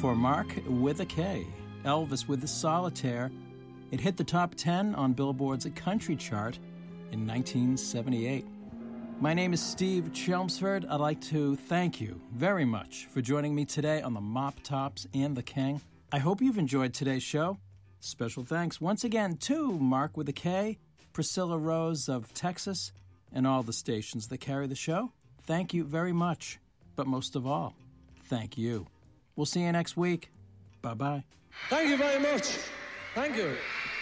for Mark with a K, Elvis with the Solitaire. It hit the top 10 on Billboard's country chart in 1978. My name is Steve Chelmsford. I'd like to thank you very much for joining me today on the Mop Tops and the King. I hope you've enjoyed today's show. Special thanks once again to Mark with a K, Priscilla Rose of Texas, and all the stations that carry the show. Thank you very much. But most of all, thank you. We'll see you next week. Bye-bye. Thank you very much. Thank you.